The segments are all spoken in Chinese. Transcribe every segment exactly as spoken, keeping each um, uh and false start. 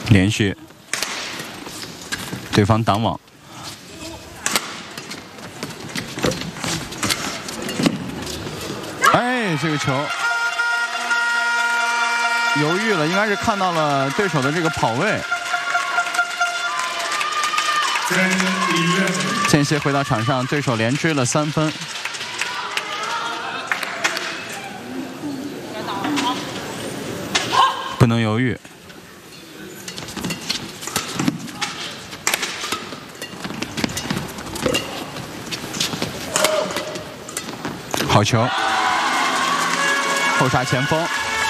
连续，对方挡网。 哎，这个球犹豫了，应该是看到了对手的这个跑位。间歇回到场上，对手连追了三分。不能犹豫。好球！ 后杀前锋，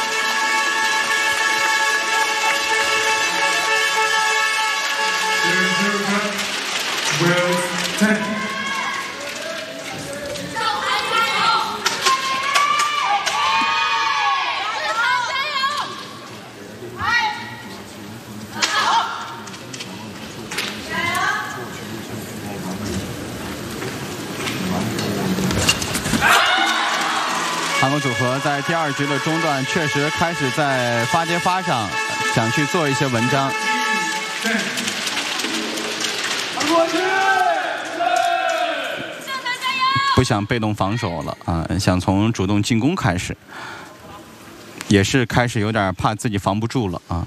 韩国组合在第二局的中段确实开始在发接发上想去做一些文章。不想被动防守了啊，想从主动进攻开始，也是开始有点怕自己防不住了啊。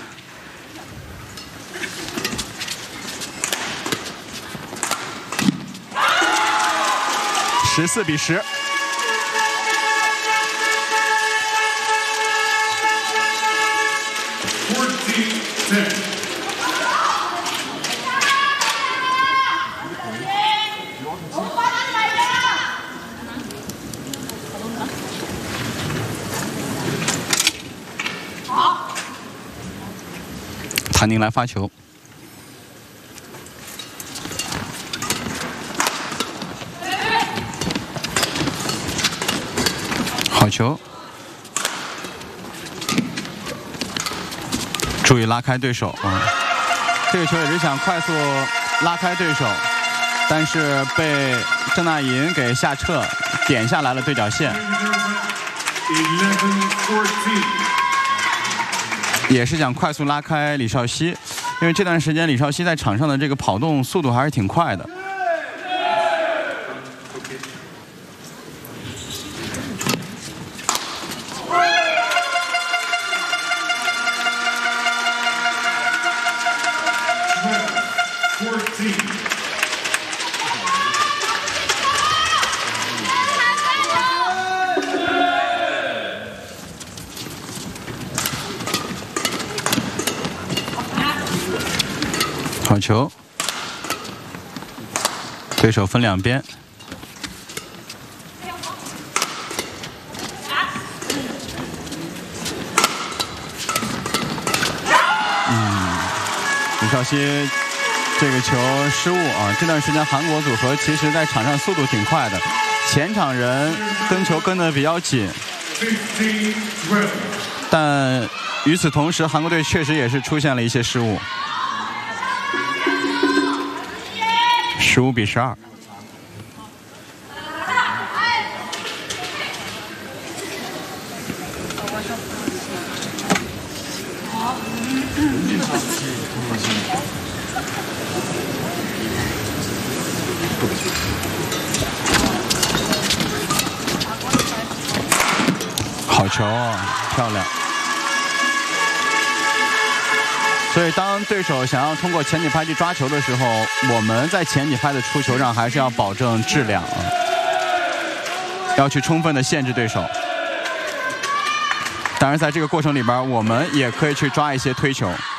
十四比十。 谭宁来发球，好球！注意拉开对手啊！这个球也是想快速拉开对手，但是被郑娜银给下撤，点下来了对角线。也是想快速拉开李少熙，因为这段时间李少熙在场上的这个跑动速度还是挺快的。好球，对手分两边。嗯，李少熙这个球失误啊！这段时间韩国组合其实在场上速度挺快的，前场人跟球跟得比较紧，但与此同时，韩国队确实也是出现了一些失误。 十五比十二。好球啊，漂亮！所以，当对手想要通过前几拍去抓球的时候，我们在前几拍的出球上还是要保证质量啊，要去充分的限制对手。当然，在这个过程里边，我们也可以去抓一些推球。